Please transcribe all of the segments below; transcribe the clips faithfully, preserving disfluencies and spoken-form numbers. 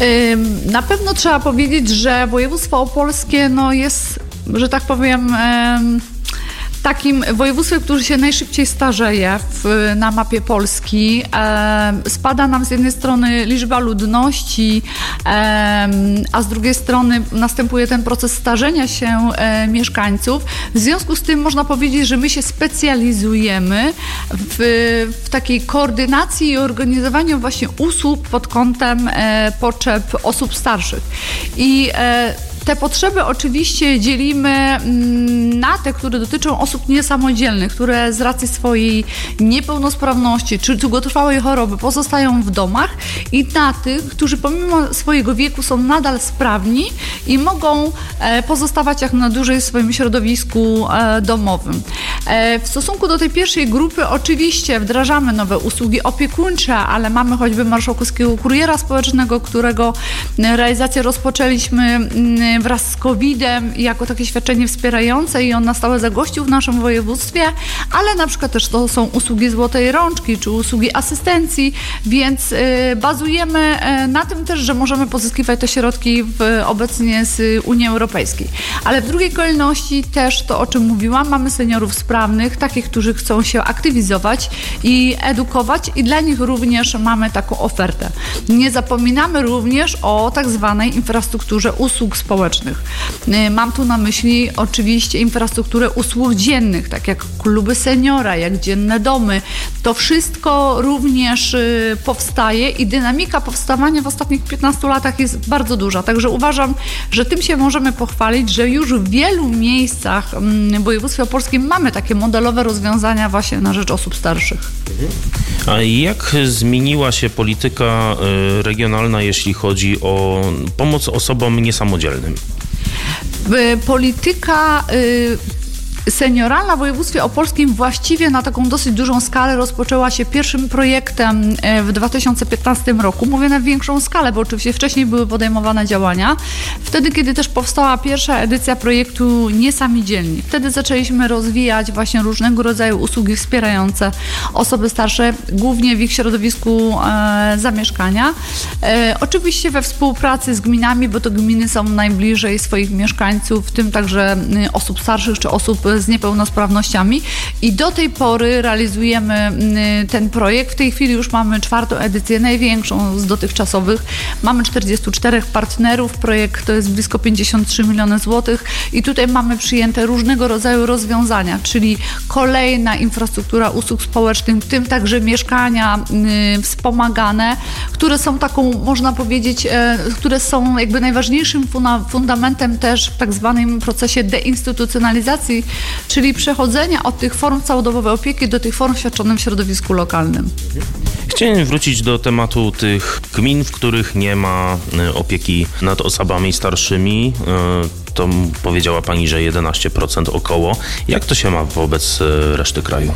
Na pewno trzeba powiedzieć, że województwo opolskie no jest, że tak powiem, takim województwem, które się najszybciej starzeje w, na mapie Polski. E, spada nam z jednej strony liczba ludności, e, a z drugiej strony następuje ten proces starzenia się e, mieszkańców. W związku z tym można powiedzieć, że my się specjalizujemy w, w takiej koordynacji i organizowaniu właśnie usług pod kątem e, potrzeb osób starszych. I e, Te potrzeby oczywiście dzielimy na te, które dotyczą osób niesamodzielnych, które z racji swojej niepełnosprawności czy długotrwałej choroby pozostają w domach, i na tych, którzy pomimo swojego wieku są nadal sprawni i mogą pozostawać jak na dłużej w swoim środowisku domowym. W stosunku do tej pierwszej grupy oczywiście wdrażamy nowe usługi opiekuńcze, ale mamy choćby marszałkowskiego kuriera społecznego, którego realizację rozpoczęliśmy wraz z kowidem jako takie świadczenie wspierające i on na stałe zagościł w naszym województwie, ale na przykład też to są usługi złotej rączki czy usługi asystencji, więc bazujemy na tym też, że możemy pozyskiwać te środki w, obecnie z Unii Europejskiej. Ale w drugiej kolejności też to, o czym mówiłam, mamy seniorów sprawnych, takich, którzy chcą się aktywizować i edukować, i dla nich również mamy taką ofertę. Nie zapominamy również o tak zwanej infrastrukturze usług społecznych. Mam tu na myśli oczywiście infrastrukturę usług dziennych, tak jak kluby seniora, jak dzienne domy. To wszystko również powstaje i dynamika powstawania w ostatnich piętnastu latach jest bardzo duża. Także uważam, że tym się możemy pochwalić, że już w wielu miejscach w województwie opolskim mamy takie modelowe rozwiązania właśnie na rzecz osób starszych. A jak zmieniła się polityka regionalna, jeśli chodzi o pomoc osobom niesamodzielnym? Polityka y- senioralna w województwie opolskim właściwie na taką dosyć dużą skalę rozpoczęła się pierwszym projektem w dwa tysiące piętnastym roku. Mówię na większą skalę, bo oczywiście wcześniej były podejmowane działania. Wtedy, kiedy też powstała pierwsza edycja projektu Niesami Dzielni. Wtedy zaczęliśmy rozwijać właśnie różnego rodzaju usługi wspierające osoby starsze, głównie w ich środowisku e, zamieszkania. E, oczywiście we współpracy z gminami, bo to gminy są najbliżej swoich mieszkańców, w tym także e, osób starszych czy osób z niepełnosprawnościami, i do tej pory realizujemy ten projekt. W tej chwili już mamy czwartą edycję, największą z dotychczasowych. Mamy czterdziestu czterech partnerów. Projekt to jest blisko pięćdziesiąt trzy miliony złotych i tutaj mamy przyjęte różnego rodzaju rozwiązania, czyli kolejna infrastruktura usług społecznych, w tym także mieszkania y, wspomagane, które są taką, można powiedzieć, y, które są jakby najważniejszym funa- fundamentem też w tak zwanym procesie deinstytucjonalizacji, czyli przechodzenia od tych form całodobowej opieki do tych form świadczonych w środowisku lokalnym. Chciałem wrócić do tematu tych gmin, w których nie ma opieki nad osobami starszymi. To powiedziała Pani, że jedenaście procent około. Jak to się ma wobec reszty kraju?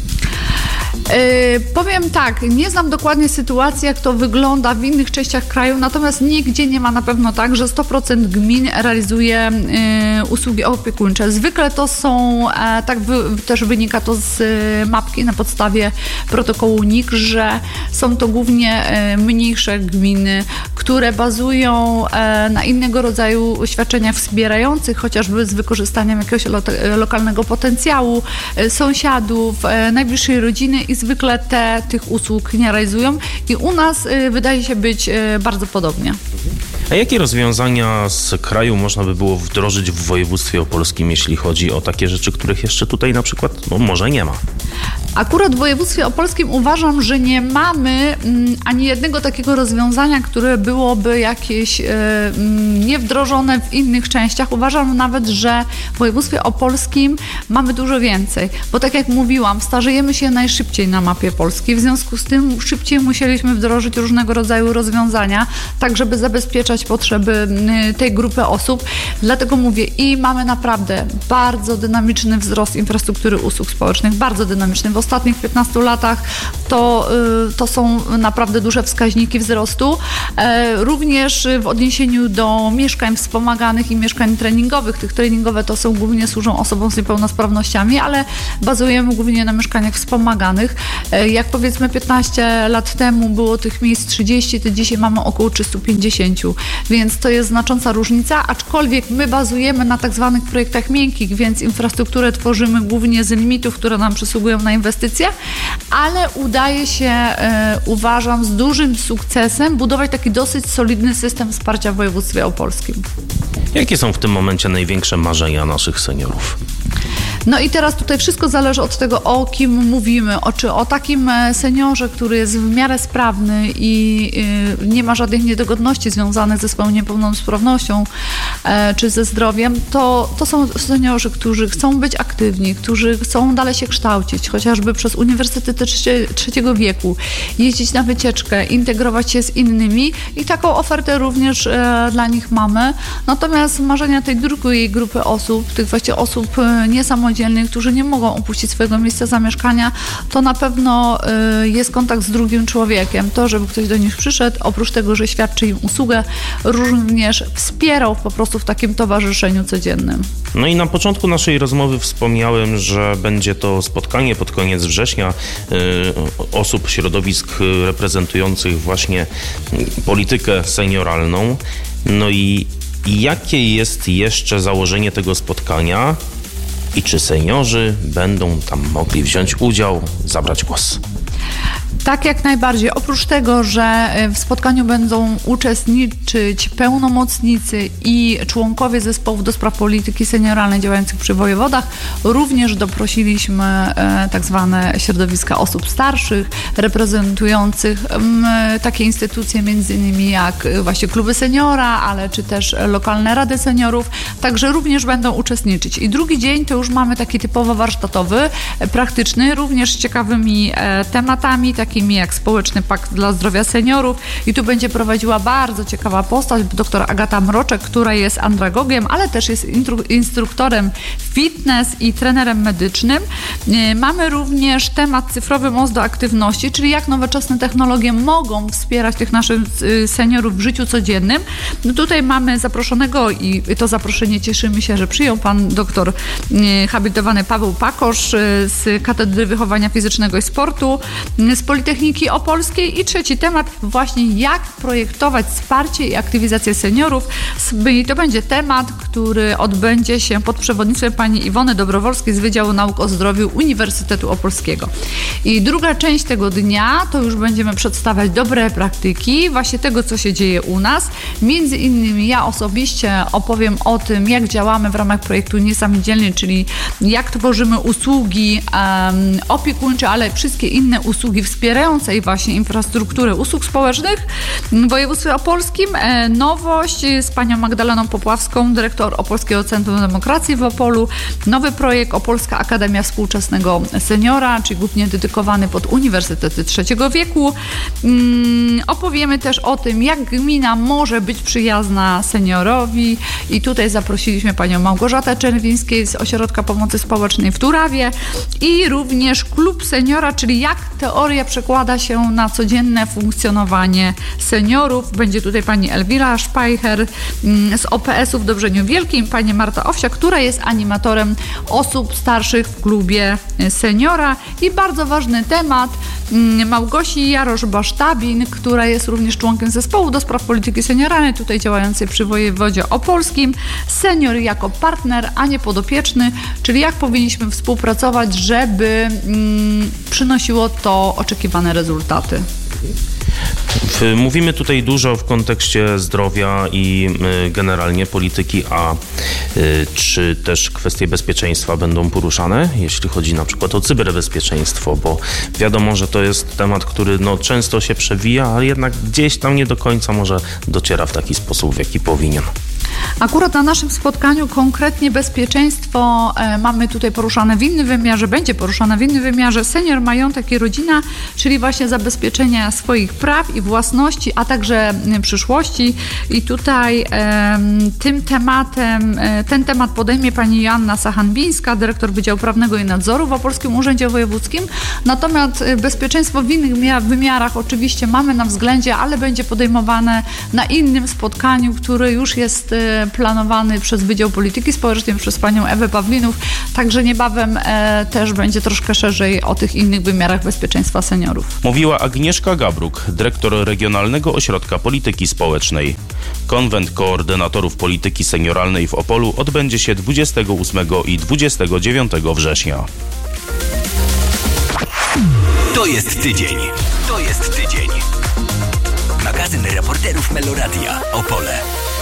Yy, powiem tak, nie znam dokładnie sytuacji, jak to wygląda w innych częściach kraju, natomiast nigdzie nie ma na pewno tak, że sto procent gmin realizuje yy, usługi opiekuńcze. Zwykle to są, e, tak wy, też wynika to z y, mapki na podstawie protokołu N I K, że są to głównie y, mniejsze gminy, które bazują e, na innego rodzaju świadczeniach wspierających, chociażby z wykorzystaniem jakiegoś lo, lokalnego potencjału, y, sąsiadów, y, najbliższej rodziny, i zwykle te tych usług nie realizują i u nas y, wydaje się być y, bardzo podobnie. A jakie rozwiązania z kraju można by było wdrożyć w województwie opolskim, jeśli chodzi o takie rzeczy, których jeszcze tutaj na przykład no, może nie ma? Akurat w województwie opolskim uważam, że nie mamy mm, ani jednego takiego rozwiązania, które byłoby jakieś y, niewdrożone w innych częściach. Uważam nawet, że w województwie opolskim mamy dużo więcej, bo tak jak mówiłam, starzejemy się najszybciej na mapie Polski, w związku z tym szybciej musieliśmy wdrożyć różnego rodzaju rozwiązania, tak żeby zabezpieczać potrzeby y, tej grupy osób. Dlatego mówię, i mamy naprawdę bardzo dynamiczny wzrost infrastruktury usług społecznych, bardzo dynamiczny. W ostatnich piętnastu latach, to, to są naprawdę duże wskaźniki wzrostu. Również w odniesieniu do mieszkań wspomaganych i mieszkań treningowych. Tych treningowe to są głównie służą osobom z niepełnosprawnościami, ale bazujemy głównie na mieszkaniach wspomaganych. Jak powiedzmy piętnaście lat temu było tych miejsc trzydzieści, to dzisiaj mamy około trzysta pięćdziesiąt, więc to jest znacząca różnica, aczkolwiek my bazujemy na tak zwanych projektach miękkich, więc infrastrukturę tworzymy głównie z limitów, które nam przysługują na inwestycje, ale udaje się, e, uważam, z dużym sukcesem budować taki dosyć solidny system wsparcia w województwie opolskim. Jakie są w tym momencie największe marzenia naszych seniorów? No i teraz tutaj wszystko zależy od tego, o kim mówimy. O, czy o takim seniorze, który jest w miarę sprawny i y, nie ma żadnych niedogodności związanych ze swoją niepełnosprawnością e, czy ze zdrowiem, to, to są seniorzy, którzy chcą być aktywni, którzy chcą dalej się kształcić, chociażby przez uniwersytety trzecie, trzeciego wieku, jeździć na wycieczkę, integrować się z innymi i taką ofertę również e, dla nich mamy. Natomiast marzenia tej drugiej grupy osób, tych właśnie osób e, niesamodzielnych, którzy nie mogą opuścić swojego miejsca zamieszkania, to na pewno y, jest kontakt z drugim człowiekiem. To, żeby ktoś do nich przyszedł, oprócz tego, że świadczy im usługę, również wspierał po prostu w takim towarzyszeniu codziennym. No i na początku naszej rozmowy wspomniałem, że będzie to spotkanie pod koniec września y, osób, środowisk reprezentujących właśnie politykę senioralną. No i jakie jest jeszcze założenie tego spotkania? I czy seniorzy będą tam mogli wziąć udział, zabrać głos? Tak, jak najbardziej. Oprócz tego, że w spotkaniu będą uczestniczyć pełnomocnicy i członkowie zespołów do spraw polityki senioralnej działających przy wojewodach, również doprosiliśmy e, tak zwane środowiska osób starszych, reprezentujących m, takie instytucje między innymi jak właśnie kluby seniora, ale czy też lokalne rady seniorów, także również będą uczestniczyć. I drugi dzień to już mamy taki typowo warsztatowy, praktyczny, również z ciekawymi e, tematami, takimi jak Społeczny Pakt dla Zdrowia Seniorów i tu będzie prowadziła bardzo ciekawa postać, doktor Agata Mroczek, która jest andragogiem, ale też jest intru- instruktorem fitness i trenerem medycznym. Mamy również temat cyfrowy most do aktywności, czyli jak nowoczesne technologie mogą wspierać tych naszych seniorów w życiu codziennym. No tutaj mamy zaproszonego i to zaproszenie cieszymy się, że przyjął pan doktor habilitowany Paweł Pakosz z Katedry Wychowania Fizycznego i Sportu z Politechniki Opolskiej i trzeci temat właśnie jak projektować wsparcie i aktywizację seniorów. I to będzie temat, który odbędzie się pod przewodnictwem pani Iwony Dobrowolskiej z Wydziału Nauk o Zdrowiu Uniwersytetu Opolskiego. I druga część tego dnia to już będziemy przedstawiać dobre praktyki właśnie tego, co się dzieje u nas. Między innymi ja osobiście opowiem o tym, jak działamy w ramach projektu Niesamodzielni, czyli jak tworzymy usługi um, opiekuńcze, ale wszystkie inne usługi wspierającej właśnie infrastrukturę usług społecznych w województwie opolskim. Nowość z panią Magdaleną Popławską, dyrektor Opolskiego Centrum Demokracji w Opolu. Nowy projekt Opolska Akademia Współczesnego Seniora, czyli głównie dedykowany pod uniwersytety trzeciego wieku. Opowiemy też o tym, jak gmina może być przyjazna seniorowi i tutaj zaprosiliśmy panią Małgorzatę Czerwińskiej z Ośrodka Pomocy Społecznej w Turawie i również Klub Seniora, czyli jak teoria przekłada się na codzienne funkcjonowanie seniorów. Będzie tutaj pani Elwira Szpajcher z O P S-u w Dobrzeniu Wielkim, pani Marta Owsiak, która jest animatorem osób starszych w klubie seniora i bardzo ważny temat Małgosi Jarosz-Basztabin, która jest również członkiem zespołu do spraw polityki senioralnej, tutaj działającej przy wojewodzie opolskim. Senior jako partner, a nie podopieczny, czyli jak powinniśmy współpracować, żeby mm, przynosiło to oczekiwane rezultaty. Mówimy tutaj dużo w kontekście zdrowia i generalnie polityki, a czy też kwestie bezpieczeństwa będą poruszane, jeśli chodzi na przykład o cyberbezpieczeństwo, bo wiadomo, że to jest temat, który no, często się przewija, ale jednak gdzieś tam nie do końca może dociera w taki sposób, w jaki powinien. Akurat na naszym spotkaniu konkretnie bezpieczeństwo e, mamy tutaj poruszane w innym wymiarze, będzie poruszane w innym wymiarze senior, majątek i rodzina, czyli właśnie zabezpieczenia swoich praw i własności, a także e, przyszłości. I tutaj e, tym tematem, e, ten temat podejmie pani Joanna Sachanbińska, dyrektor Wydziału Prawnego i Nadzoru w Opolskim Urzędzie Wojewódzkim. Natomiast bezpieczeństwo w innych wymiarach oczywiście mamy na względzie, ale będzie podejmowane na innym spotkaniu, które już jest e, planowany przez Wydział Polityki Społecznej, przez panią Ewę Pawlinów, także niebawem e, też będzie troszkę szerzej o tych innych wymiarach bezpieczeństwa seniorów. Mówiła Agnieszka Gabruk, dyrektor Regionalnego Ośrodka Polityki Społecznej. Konwent Koordynatorów Polityki Senioralnej w Opolu odbędzie się dwudziestego ósmego i dwudziestego dziewiątego września. To jest tydzień. To jest tydzień. Magazyn reporterów Meloradia Opole.